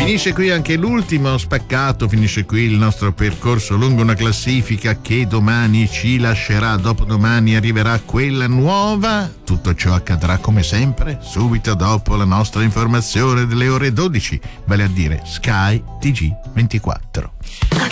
Finisce qui anche l'ultimo spaccato, finisce qui il nostro percorso lungo una classifica che domani ci lascerà, dopodomani arriverà quella nuova. Tutto ciò accadrà come sempre subito dopo la nostra informazione delle ore 12, vale a dire Sky TG24.